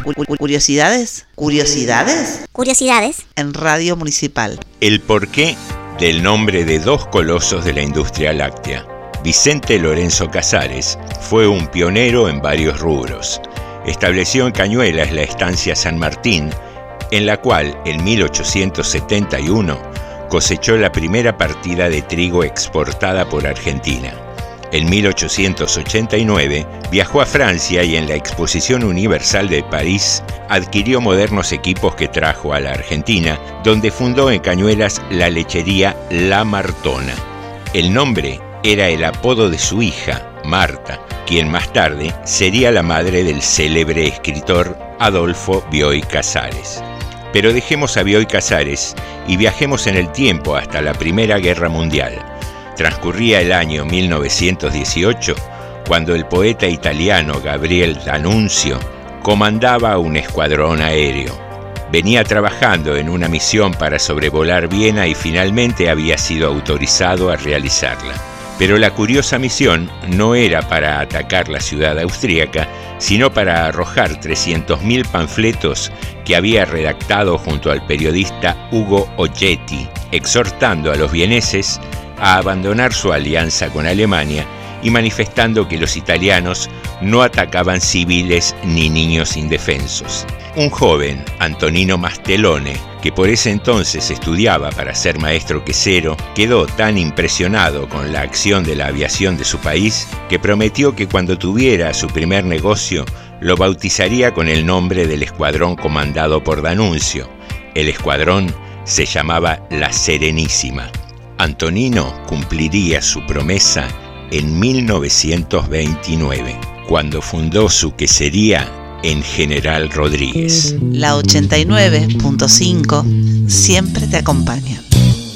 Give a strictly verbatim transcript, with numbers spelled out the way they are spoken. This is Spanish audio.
Curiosidades, curiosidades, curiosidades en Radio Municipal. El porqué del nombre de dos colosos de la industria láctea. Vicente Lorenzo Casares fue un pionero en varios rubros. Estableció en Cañuelas la estancia San Martín, en la cual en mil ochocientos setenta y uno cosechó la primera partida de trigo exportada por Argentina. En mil ochocientos ochenta y nueve viajó a Francia y en la Exposición Universal de París adquirió modernos equipos que trajo a la Argentina, donde fundó en Cañuelas la lechería La Martona. El nombre era el apodo de su hija, Marta, quien más tarde sería la madre del célebre escritor Adolfo Bioy Casares. Pero dejemos a Bioy Casares y viajemos en el tiempo hasta la Primera Guerra Mundial. Transcurría el año mil novecientos dieciocho, cuando el poeta italiano Gabriel D'Annunzio comandaba un escuadrón aéreo. Venía trabajando en una misión para sobrevolar Viena y finalmente había sido autorizado a realizarla. Pero la curiosa misión no era para atacar la ciudad austríaca, sino para arrojar trescientos mil panfletos que había redactado junto al periodista Ugo Oggetti, exhortando a los vieneses a abandonar su alianza con Alemania y manifestando que los italianos no atacaban civiles ni niños indefensos. Un joven, Antonino Mastelone, que por ese entonces estudiaba para ser maestro quesero, quedó tan impresionado con la acción de la aviación de su país que prometió que cuando tuviera su primer negocio lo bautizaría con el nombre del escuadrón comandado por D'Annunzio. El escuadrón se llamaba La Serenísima. Antonino cumpliría su promesa en mil novecientos veintinueve, cuando fundó su quesería en General Rodríguez. La ochenta y nueve punto cinco siempre te acompaña.